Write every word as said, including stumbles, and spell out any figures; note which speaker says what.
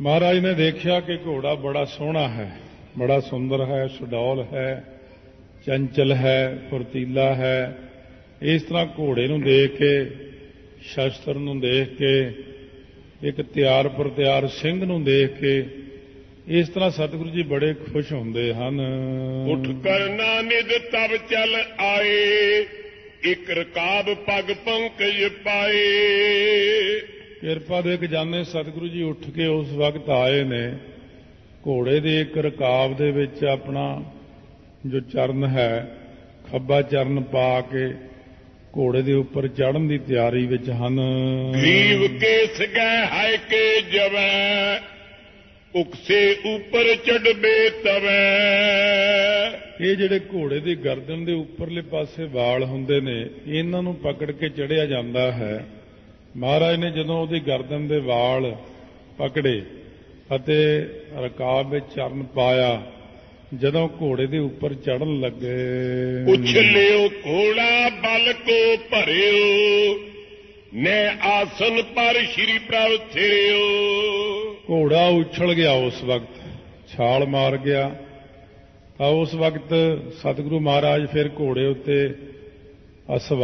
Speaker 1: महाराज ने देखा कि घोड़ा बड़ा सोहना है, बड़ा सुंदर है, सुडौल है, चंचल है, फुर्तीला है। इस तरह घोड़े नूं देख के, शस्त्र नूं देख के, एक तैयार पर तैयार सिंह नूं देख के इस तरह सतगुरु जी बड़े खुश होंदे हन।
Speaker 2: उठ कर नानिद तब चल आए, एक रकाब पग पंकज पाए।
Speaker 1: किरपा दे खजाने सतगुरु जी उठ के उस वक्त आए ने, घोड़े दे एक रकाब दे विच अपना जो चरण है खब्बा चरण पा के घोड़े दे उपर चढ़न की तैयारी विच हन।
Speaker 2: ग्रीव के सगै हाय के जवै, उकसे ऊपर चढ़बे तवै।
Speaker 1: ये जिहड़े घोड़े की गर्दन के उपरले पासे वाल हुंदे ने, इन्हां नूं पकड़ के चढ़िया जांदा है। महाराज ने जदों उहदी गर्दन दे वाल पकड़े अते रकाब विच चरण पाया, जदों घोड़े के उपर चढ़न लगे।
Speaker 2: उछलियो घोड़ा बल को भरियो, ने आसन पर श्री प्रभु थिरियो।
Speaker 1: घोड़ा उछल गया, उस वक्त छाल मार गया। तो उस वक्त सतगुरु महाराज फिर घोड़े उत्ते असवार